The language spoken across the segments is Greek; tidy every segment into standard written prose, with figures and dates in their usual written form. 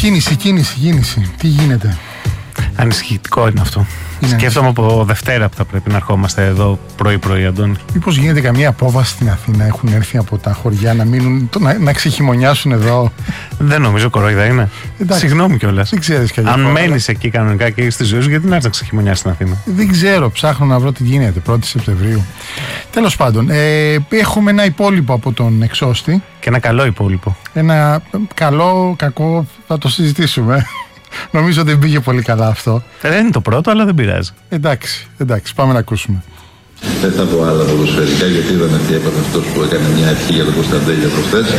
Κίνηση. Τι γίνεται? Ανησυχητικό είναι αυτό. Σκέφτομαι από Δευτέρα που θα πρέπει να ερχόμαστε εδώ πρωί-πρωί, Αντώνη. Μήπως γίνεται καμία απόβαση στην Αθήνα? Έχουν έρθει από τα χωριά να μείνουν, να ξεχειμονιάσουν εδώ? Δεν νομίζω, κορόιδα είναι. Συγγνώμη κιόλας. Δεν ξέρεις κι αν μένεις εκεί κανονικά και έχεις τη ζωή σου, γιατί να έρθει να ξεχειμονιάσεις στην Αθήνα? Δεν ξέρω, ψάχνω να βρω τι γίνεται 1η Σεπτεμβρίου. Τέλος πάντων, έχουμε ένα υπόλοιπο από τον εξώστη. Και ένα καλό υπόλοιπο. Ένα καλό, κακό, θα το συζητήσουμε. Νομίζω ότι δεν πήγε πολύ καλά αυτό. Δεν είναι το πρώτο, αλλά δεν πειράζει. Εντάξει, πάμε να ακούσουμε. Δεν θα πω άλλα ποδοσφαιρικά, γιατί είδαμε τι έπαθε αυτός που έκανε μια ευχή για τον Κωνσταντέλια προχθές.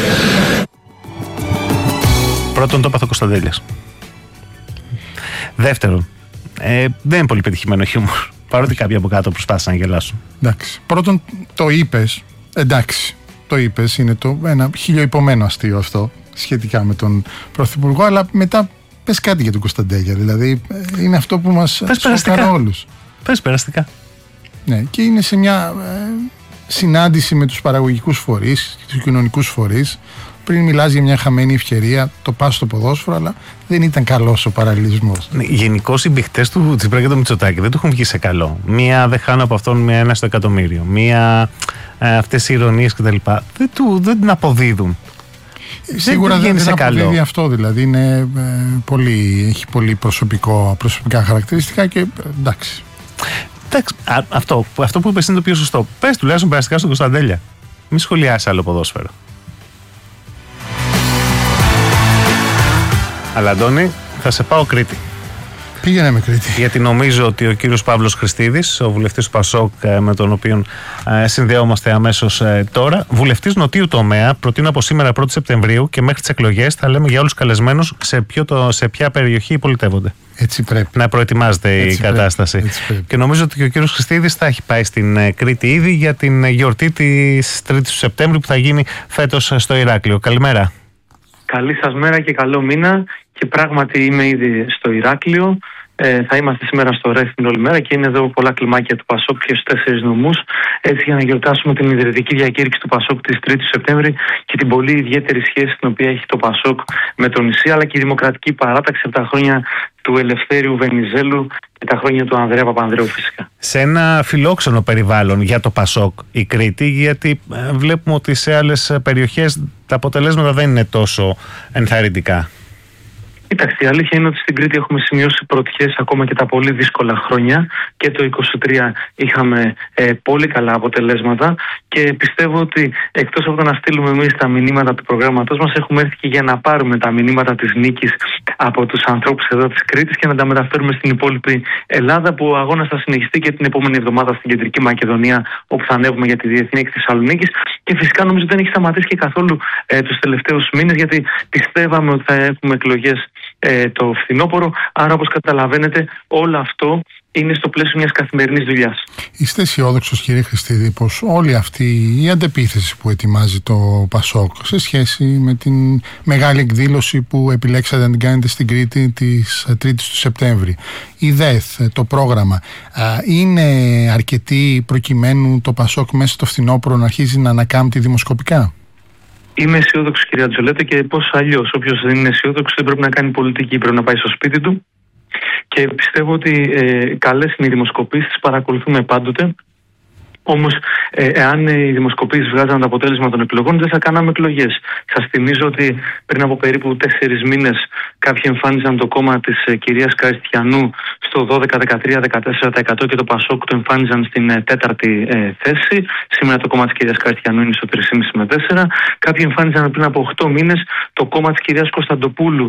Πρώτον, το έπαθε ο Κωνσταντέλιας. Δεύτερον, δεν είναι πολύ πετυχημένο χιούμορ. Παρότι κάποιοι από κάτω προσπάθησαν να γελάσουν. Εντάξει. Πρώτον, το είπες. Εντάξει. Το είπες. Είναι ένα χιλιοϊπωμένο αστείο αυτό σχετικά με τον Πρωθυπουργό, αλλά μετά. Πες κάτι για τον Κωνσταντέλια, δηλαδή είναι αυτό που μας σοκάρει όλους. Πες περαστικά. Ναι, και είναι σε μια συνάντηση με τους παραγωγικούς φορείς και τους κοινωνικούς φορείς. Πριν μιλάς για μια χαμένη ευκαιρία, το πας στο ποδόσφαιρο, αλλά δεν ήταν καλός ο παραλληλισμός. Ναι, γενικώς οι μπιχτές του Τσίπρα και του Μητσοτάκη δεν του έχουν βγει σε καλό. Μία δεν χάνω από αυτόν, μία 1 στο εκατομμύριο. Μία αυτές οι ηρωνίες κτλ. Δεν την αποδίδουν. Σίγουρα δεν αποδίδει αυτό, δηλαδή είναι, έχει πολύ προσωπικά χαρακτηριστικά και εντάξει. Αυτό που είπες είναι το πιο σωστό. Πες τουλάχιστον περαστικά στον Κωνσταντέλια. Μη σχολιάσει άλλο ποδόσφαιρο. Αλλά Αντώνη, θα σε πάω Κρήτη. Πήγαινε με Κρήτη. Γιατί νομίζω ότι ο κύριος Παύλος Χριστίδης, ο βουλευτής του ΠΑΣΟΚ, με τον οποίο συνδεόμαστε αμέσως τώρα, βουλευτής νοτίου τομέα, προτείνω από σήμερα 1η Σεπτεμβρίου και μέχρι τις εκλογές θα λέμε για όλους τους καλεσμένους σε ποια περιοχή πολιτεύονται. Έτσι πρέπει. Να προετοιμάζεται η κατάσταση. Και νομίζω ότι και ο κύριος Χριστίδης θα έχει πάει στην Κρήτη ήδη για την γιορτή της 3ης του Σεπτέμβρη που θα γίνει φέτος στο Ηράκλειο. Καλημέρα. Καλή σας μέρα και καλό μήνα. Και πράγματι είμαι ήδη στο Ηράκλειο. Θα είμαστε σήμερα στο Ρέθυμνο όλη μέρα και είναι εδώ πολλά κλιμάκια του ΠΑΣΟΚ και στους 4 νομούς. Έτσι, για να γιορτάσουμε την ιδρυτική διακήρυξη του ΠΑΣΟΚ της 3ης του Σεπτέμβρη και την πολύ ιδιαίτερη σχέση την οποία έχει το ΠΑΣΟΚ με το νησί, αλλά και η δημοκρατική παράταξη από τα χρόνια του Ελευθέριου Βενιζέλου και τα χρόνια του Ανδρέα Παπανδρέου φυσικά. Σε ένα φιλόξενο περιβάλλον για το ΠΑΣΟΚ η Κρήτη, γιατί βλέπουμε ότι σε άλλες περιοχές τα αποτελέσματα δεν είναι τόσο ενθαρρυντικά. Κοιτάξτε, η αλήθεια είναι ότι στην Κρήτη έχουμε σημειώσει πρωτιές ακόμα και τα πολύ δύσκολα χρόνια και το 2023 είχαμε πολύ καλά αποτελέσματα και πιστεύω ότι εκτός από το να στείλουμε εμείς τα μηνύματα του προγράμματός μας, έχουμε έρθει και για να πάρουμε τα μηνύματα της νίκης από τους ανθρώπους εδώ της Κρήτης και να τα μεταφέρουμε στην υπόλοιπη Ελλάδα, που ο αγώνας θα συνεχιστεί και την επόμενη εβδομάδα στην Κεντρική Μακεδονία, όπου θα ανέβουμε για τη Διεθνή Έκθεση Θεσσαλονίκης. Και φυσικά νομίζω δεν έχει σταματήσει και καθόλου τους τελευταίους μήνες, γιατί πιστεύαμε ότι θα έχουμε εκλογές το φθινόπωρο. Άρα, όπως καταλαβαίνετε, όλο αυτό είναι στο πλαίσιο μιας καθημερινής δουλειάς. Είστε αισιόδοξος, κύριε Χριστίδη, πως όλη αυτή η αντεπίθεση που ετοιμάζει το ΠΑΣΟΚ σε σχέση με την μεγάλη εκδήλωση που επιλέξατε να την κάνετε στην Κρήτη της 3ης του Σεπτέμβρη, η ΔΕΘ, το πρόγραμμα, είναι αρκετή προκειμένου το ΠΑΣΟΚ μέσα στο φθινόπωρο να αρχίζει να ανακάμπτει δημοσκοπικά? Είμαι αισιόδοξο, κυρία Τζολέτα, και πώς αλλιώς? Όποιος δεν είναι αισιόδοξο δεν πρέπει να κάνει πολιτική, πρέπει να πάει στο σπίτι του. Και πιστεύω ότι καλές είναι οι δημοσκοπήσεις, τις παρακολουθούμε πάντοτε. Όμως, εάν οι δημοσκοπήσεις βγάζαν το αποτέλεσμα των εκλογών, δεν θα κάναμε εκλογές. Σας θυμίζω ότι πριν από περίπου 4 μήνες κάποιοι εμφάνιζαν το κόμμα της κυρίας Καριστιανού στο 12, 13, 14% και το ΠΑΣΟΚ το εμφάνιζαν στην 4η θέση. Σήμερα το κόμμα της κυρίας Καριστιανού είναι στο 3,5 με 4. Κάποιοι εμφάνιζαν πριν από 8 μήνες το κόμμα της κυρίας Κωνσταντοπούλου